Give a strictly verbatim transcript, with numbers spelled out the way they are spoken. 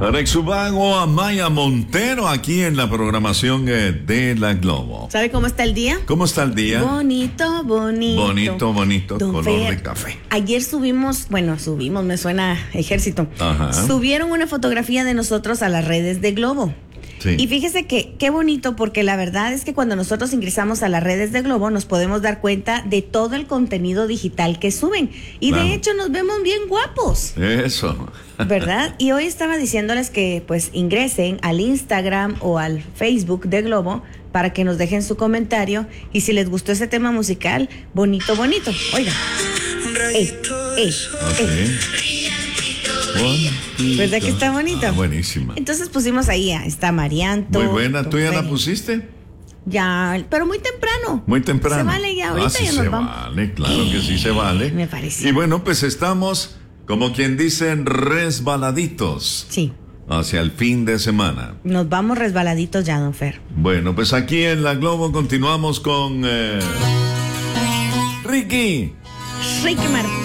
Alex Ubago, Amaya Montero, aquí en la programación eh, de La Globo. ¿Sabe cómo está el día? ¿Cómo está el día? Bonito, bonito. Bonito, bonito, Don color Fer, de café. Ayer subimos, bueno, subimos, me suena ejército. Ajá. Subieron una fotografía de nosotros a las redes de Globo. Sí. Y fíjese que qué bonito, porque la verdad es que cuando nosotros ingresamos a las redes de Globo nos podemos dar cuenta de todo el contenido digital que suben. Y Claro. de hecho nos vemos bien guapos, Eso. ¿verdad? Y hoy estaba diciéndoles que pues ingresen al Instagram o al Facebook de Globo para que nos dejen su comentario. Y si les gustó ese tema musical, bonito, bonito. Oiga. Ey, ey, Ok. ey. Bonito. ¿Verdad que está bonito? Ah, buenísima. Entonces pusimos ahí, a- está Marianto. Muy buena. ¿Tú ya la Félix. pusiste? Ya, pero muy temprano. Muy temprano. Se vale ya, ahorita ah, sí ya nos se vamos. vale, claro que sí se vale. Me parece. Y bueno, pues estamos, como quien dicen, resbaladitos Sí, hacia el fin de semana. nos vamos resbaladitos ya, don Fer. Bueno, pues aquí en La Globo continuamos con eh, Ricky. Ricky Martin.